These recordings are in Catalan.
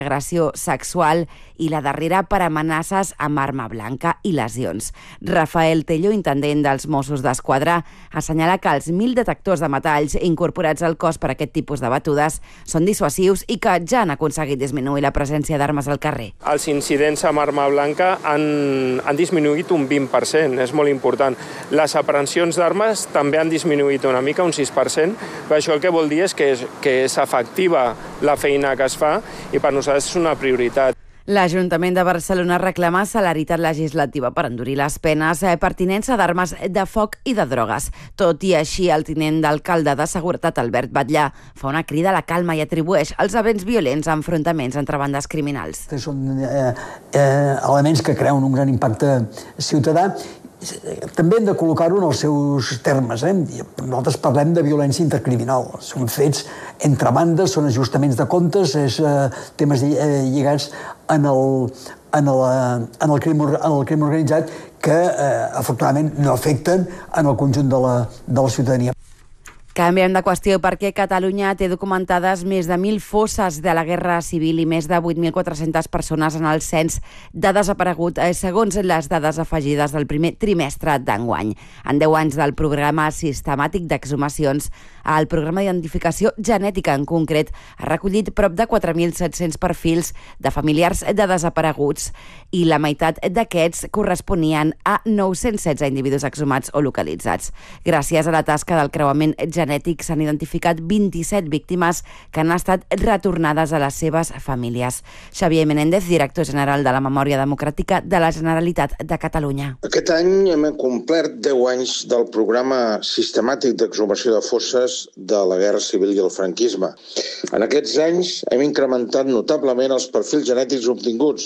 agressió sexual i la darrera per amenaces amb arma blanca i lesions. Rafael Tello, intendent dels Mossos d'Esquadra, assenyala que els 1.000 detectors de metalls incorporats al cos per a aquest tipus de batudes són dissuasius i que ja han aconseguit disminuir la presència d'armes al carrer. Els incidents amb arma blanca han disminuït un 20%, és molt important. Les aprehensions d'armes també han disminuït una mica, un 6%, però això el que vol dir és que és efectiva la feina que es fa i per nosaltres és una prioritat. L'Ajuntament de Barcelona reclama celeritat legislativa per endurir les penes per tinença d'armes de foc i de drogues. Tot i així, el tinent d'alcalde de Seguretat, Albert Batllà, fa una crida a la calma i atribueix els events violents a enfrontaments entre bandes criminals. Són elements que creuen un gran impacte ciutadà. També hem de col·locar-ho en els seus termes. Nosaltres parlem de violència intercriminal. Són fets entre bandes, són ajustaments de comptes, temes lligats en el crim organitzat que, afortunadament, no afecten en el conjunt de la ciutadania. Canviem de qüestió perquè Catalunya té documentades més de 1.000 fosses de la Guerra Civil i més de 8.400 persones en el cens de desaparegut, segons les dades afegides del primer trimestre d'enguany. En 10 anys del programa sistemàtic d'exhumacions, el programa d'identificació genètica en concret ha recollit prop de 4.700 perfils de familiars de desapareguts i la meitat d'aquests corresponien a 916 individus exhumats o localitzats. Gràcies a la tasca del creuament genètic s'han identificat 27 víctimes que han estat retornades a les seves famílies. Xavier Menéndez, director general de la Memòria Democràtica de la Generalitat de Catalunya. Aquest any hem complert 10 anys del programa sistemàtic d'exhumació de fosses de la Guerra Civil i el franquisme. En aquests anys hem incrementat notablement els perfils genètics obtinguts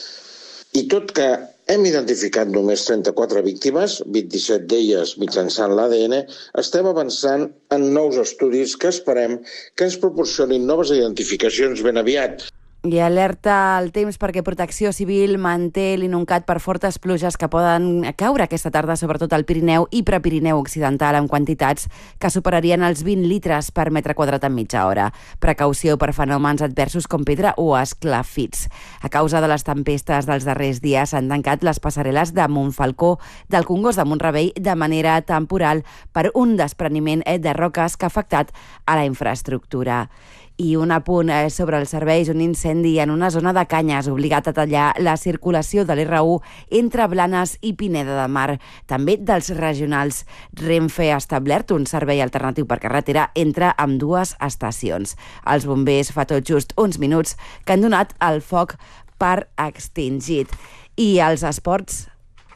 i tot que hem identificat només 34 víctimes, 27 d'elles mitjançant l'ADN, estem avançant en nous estudis que esperem que ens proporcionin noves identificacions ben aviat. I alerta el temps perquè Protecció Civil manté l'inuncat per fortes pluges que poden caure aquesta tarda, sobretot al Pirineu i Prepirineu Occidental, amb quantitats que superarien els 20 litres per metre quadrat en mitja hora. Precaució per fenòmens adversos com pedra o esclafits. A causa de les tempestes dels darrers dies s'han tancat les passarel·les de Montfalcó del Congost de Mont-rebei de manera temporal per un despreniment de roques que ha afectat a la infraestructura. I un apunt sobre els serveis, un incendi en una zona de Canyes obligat a tallar la circulació de l'R1 entre Blanes i Pineda de Mar, també dels regionals. Renfe ha establert un servei alternatiu per carretera entre ambdues estacions. Els bombers fa tot just uns minuts que han donat el foc per extingit. I els esports.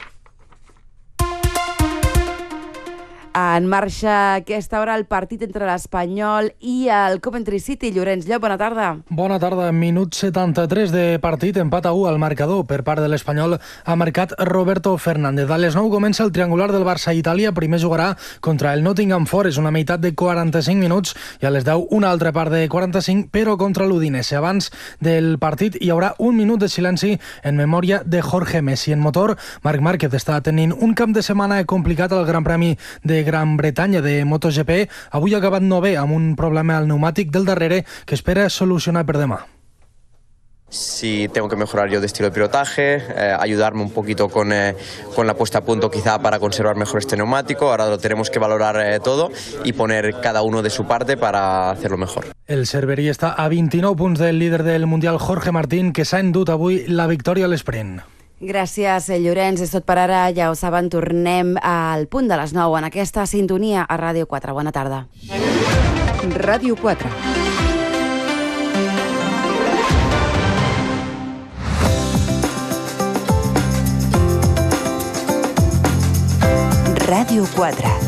En marxa a aquesta hora el partit entre l'Espanyol i el Coventry City. Llorenç Llop, bona tarda. Bona tarda. Minut 73 de partit, empat a 1 al marcador. Per part de l'Espanyol ha marcat Roberto Fernández. A les 9 comença el triangular del Barça-Itàlia. Primer jugarà contra el Nottingham Forest, una meitat de 45 minuts, i a les 10 una altra part de 45, però contra l'Udinese. Abans del partit hi haurà un minut de silenci en memòria de Jorge Messi. En motor, Marc Márquez està tenint un camp de setmana complicat al Gran Premi de Gran Bretanya de MotoGP. Avui ha acabat 9è amb un problema al pneumàtic del darrere que espera solucionar per demà. Si tengo que mejorar yo de estilo de pilotaje, ayudarme un poquito con la puesta a punto quizá para conservar mejor este neumático. Ahora lo tenemos que valorar todo y poner cada uno de su parte para hacerlo mejor. El cerverí està a 29 punts del líder del Mundial, Jorge Martín, que s'ha endut avui la victòria a l'esprint. Gràcies, Llorenç. És tot per ara. Ja ho saben, tornem al punt de les 9 en aquesta sintonia a Ràdio 4. Bona tarda. Ràdio 4. Ràdio 4.